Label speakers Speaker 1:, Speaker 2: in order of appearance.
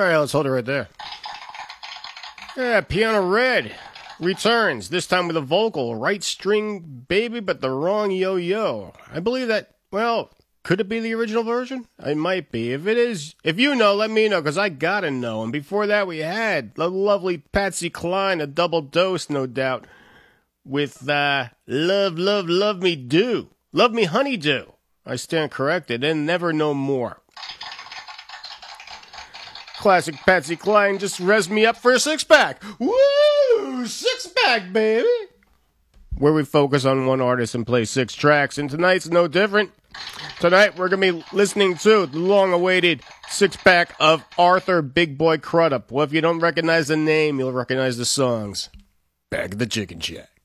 Speaker 1: right, let's hold it right there. Yeah, Piano Red returns, this time with a vocal. Right string baby, but the wrong yo-yo. I believe that, well, could it be the original version? It might be. If it is, if you know, let me know, because I gotta know. And before that, we had the lovely Patsy Cline, a double dose, no doubt, with Love, Love, Love Me Do. Love Me Honey Do. I stand corrected, and Never No More. Classic Patsy Cline just revs me up for a six-pack. Woo! Six-pack, baby! Where we focus on one artist and play 6 tracks, and tonight's no different. Tonight, we're going to be listening to the long-awaited 6-pack of Arthur Big Boy Crudup. Well, if you don't recognize the name, you'll recognize the songs. Back at the Chicken Shack.